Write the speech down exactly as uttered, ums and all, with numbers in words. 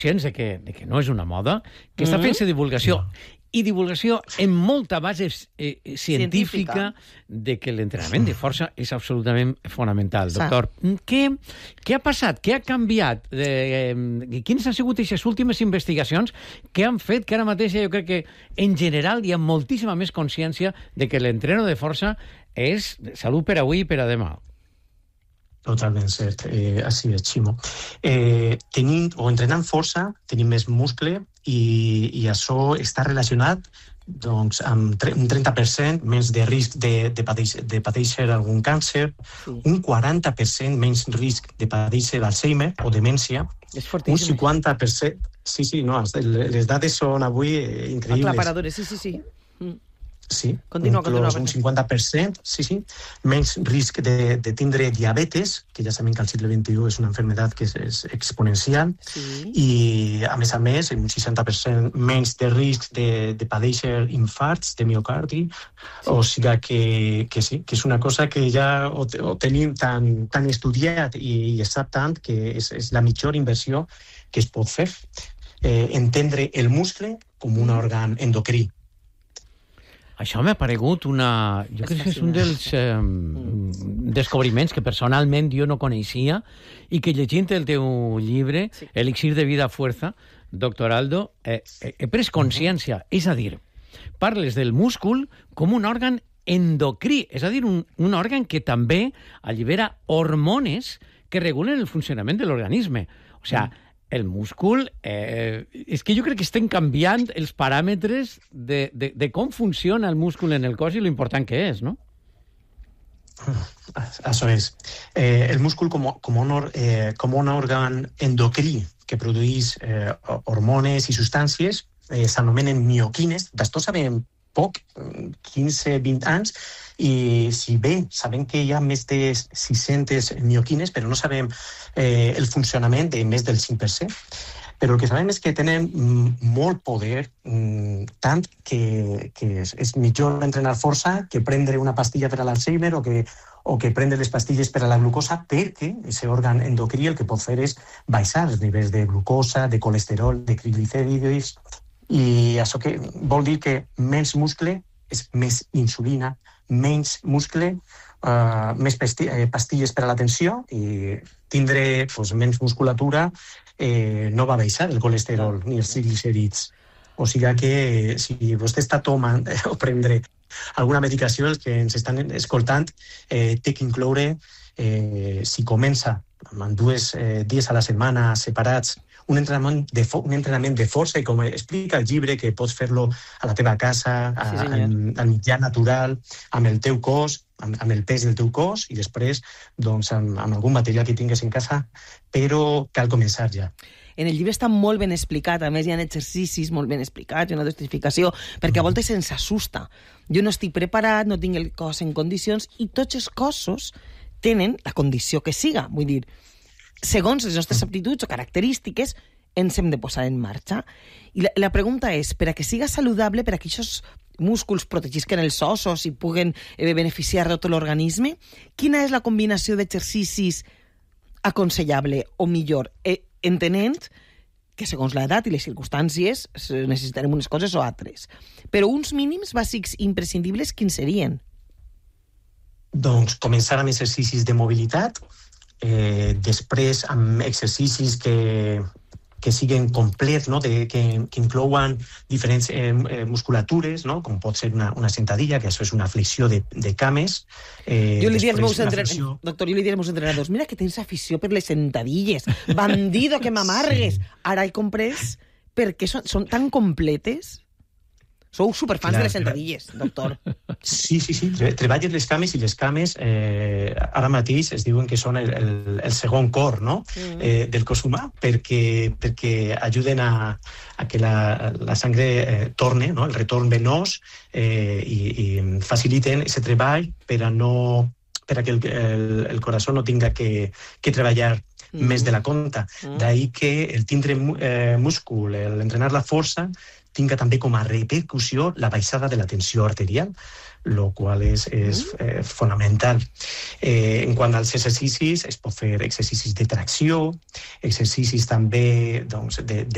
de que, de que no és una moda, que està fent-se divulgació. I divulgació en molta base eh, científica, científica de que l'entrenament de força és absolutament fonamental. Doctor, què, què ha passat? Què ha canviat? Eh, quines han sigut aquestes últimes investigacions que han fet que ara mateix jo crec que en general hi ha moltíssima més consciència de que l'entreno de força és salut per avui i per a demà? Totalment cert, eh, així és, Ximo. Eh, tenint, o entrenant força, tenim més muscle i, i això està relacionat doncs, amb un trenta per cent menys de risc de, de, pateixer, de pateixer algun càncer, sí. Un quaranta per cent menys risc de pateixer Alzheimer o demència, un cinquanta per cent... Sí, sí, no, les dades són avui increïbles. Aclaparadores, sí, sí, sí. Mm. Sí, continua, continua, un cinquanta per cent, sí, sí, menys risc de, de tindre diabetes, que ja sabem que al segle vint-i-u és una malaltia que és, és exponencial, sí. I, a més a més, un seixanta per cent menys de risc de, de padeixer infarts de miocardi, sí. O sigui que, que sí, que és una cosa que ja ho, ho tenim tan, tan estudiat i, i es sap tant que és, és la millor inversió que es pot fer, eh, entendre el muscle com un òrgan endocrí. Això m'ha paregut una... Jo crec que és un dels eh, descobriments que personalment jo no coneixia i que llegint el teu llibre, sí. Elixir de vida fuerza, doctor Aldo, eh, he pres consciència. És a dir, parles del múscul com un òrgan endocrí, és a dir, un, un òrgan que també allibera hormones que regulen el funcionament de l'organisme. O sigui, mm. el múscul, eh, és que jo crec que estem canviant els paràmetres de, de, de com funciona el múscul en el cos i l'important que és, no? Això és. Eh, el múscul com, com, un, eh, com un òrgan endocrí que produeix eh, hormones i substàncies eh, s'anomenen mioquines. D'això sabem poc, quinze a vint anys, i si bé sabem que hi ha més de sis-centes mioquines, però no sabem eh, el funcionament de més del cinc per cent. Però el que sabem és que tenen molt poder, tant que, que és, és millor entrenar força que prendre una pastilla per a l'Alzheimer o que, o que prendre les pastilles per a la glucosa, perquè aquest òrgan endocrí el que pot fer és baixar els nivells de glucosa, de colesterol, de triglicèrids, i això que vol dir que menys muscle és més insulina, menys muscle, uh, més pastilles per a la tensió i tindre pues, menys musculatura eh, no va baixar el colesterol ni els triglicèrids. O sigui que si vostè està tomant eh, o prendre alguna medicació, els que ens estan escoltant, eh, té que incloure, eh, si comença amb dos eh, dies a la setmana separats, un entrenament, de fo- un entrenament de força, i com explica el llibre, que pots fer-lo a la teva casa, a, sí, al mitjà natural, amb el teu cos, amb, amb el pes del teu cos, i després doncs, amb, amb algun material que tingues en casa, però cal començar ja. En el llibre està molt ben explicat, a més hi ha exercicis molt ben explicats, hi ha una justificació, perquè a voltes ens assusta. Jo no estic preparat, no tinc el cos en condicions, i tots els cossos tenen la condició que siga. Vull dir, segons les nostres aptituds o característiques, ens hem de posar en marxa. I la, la pregunta és, per a que siga saludable, per a que aquests músculs protegisquen els ossos i puguen eh, beneficiar de tot l'organisme, quina és la combinació d'exercicis aconsellable o millor, eh, entenent que segons l'edat i les circumstàncies necessitarem unes coses o altres. Però uns mínims bàsics imprescindibles, quins serien? Doncs començar amb exercicis de mobilitat, Eh, després amb exercicis que, que siguin complets, no? de, que, que inclouen diferents eh, musculatures, no? Com pot ser una, una sentadilla, que això és una flexió de, de cames. Eh, jo li diria als meus entrenadors, flexió... doctor, jo li diria als meus entrenadors, mira que tens afició per les sentadilles, bandido, que m'amargues. Sí. Ara he comprès perquè són, són tan completes. Sou superfans clar, de les sentadilles, clar. Doctor. Sí, sí, sí. Treballes les cames i les cames eh, ara mateix es diuen que són el, el, el segon cor, no? Mm. eh, del cos humà, perquè, perquè ajuden a, a que la, la sangre eh, torne, no? El retorn venós, eh, i, i faciliten aquest treball per a, no, per a que el, el, el corazón no tinga que, que treballar mm. més de la compta. Mm. D'ahí que el tindre eh, múscul, l'entrenar la força, tinga també com a repercussió la baixada de la tensió arterial, el qual és, és eh, fonamental. Eh, en quant als exercicis, es pot fer exercicis de tracció, exercicis també doncs, de, de